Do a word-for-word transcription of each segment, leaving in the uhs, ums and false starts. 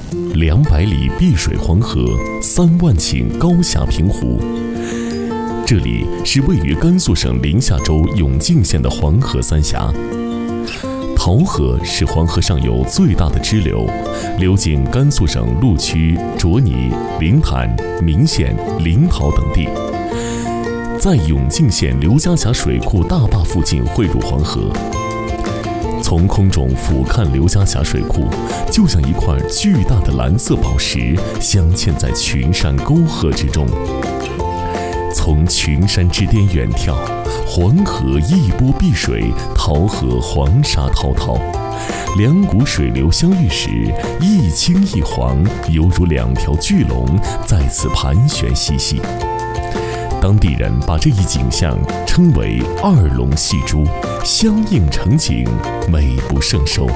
两百里碧水黄河，三万顷高峡平湖。这里是位于甘肃省临夏州永靖县的黄河三峡。洮河是黄河上游最大的支流，流经甘肃省鹿区、卓尼、临潭、岷县、临洮等地，在永靖县刘家峡水库大坝附近汇入黄河。从空中俯瞰刘家峡水库，就像一块巨大的蓝色宝石，镶嵌在群山沟壑之中。从群山之巅远眺，黄河一波碧水，洮河黄沙滔滔，两股水流相遇时，一青一黄，犹如两条巨龙在此盘旋嬉戏。当地人把这一景象称为“二龙戏珠”，相映成景，美不胜收。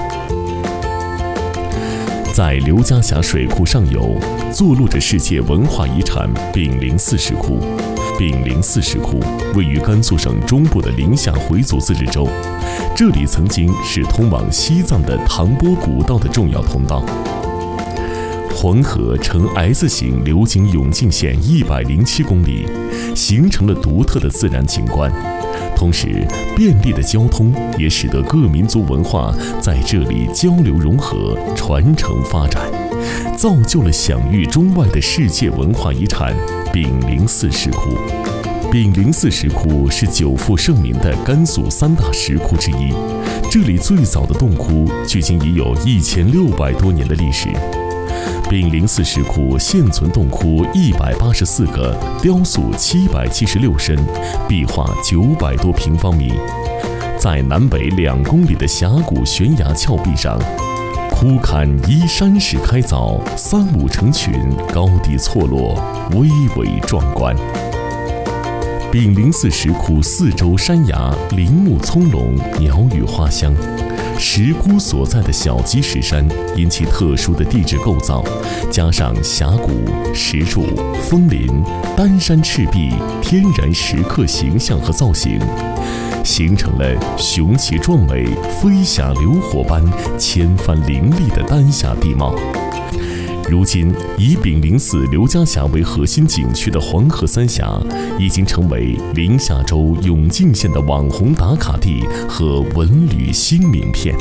在刘家峡水库上游，坐落着世界文化遗产炳灵寺石窟。炳灵寺石窟位于甘肃省中部的临夏回族自治州，这里曾经是通往西藏的唐波古道的重要通道。黄河呈 S 型流经永靖县一百零七公里，形成了独特的自然景观。同时，便利的交通也使得各民族文化在这里交流融合、传承发展，造就了享誉中外的世界文化遗产炳灵寺石窟。炳灵寺石窟是久负盛名的甘肃三大石窟之一，这里最早的洞窟距今已有一千六百多年的历史。炳灵寺石窟现存洞窟一百八十四个，雕塑七百七十六身，壁画九百多平方米。在南北两公里的峡谷悬崖峭壁上，窟坎依山势开凿，三五成群，高低错落，巍巍壮观。炳灵寺石窟四周山崖林木葱茏，鸟语花香。石窟所在的小鸡石山因其特殊的地质构造，加上峡谷、石柱、枫林、丹山赤壁天然石刻形象和造型，形成了雄奇壮美、飞霞流火般千帆林立的丹霞地貌。如今，以炳灵寺刘家峡为核心景区的黄河三峡，已经成为临夏州永靖县的网红打卡地和文旅新名片。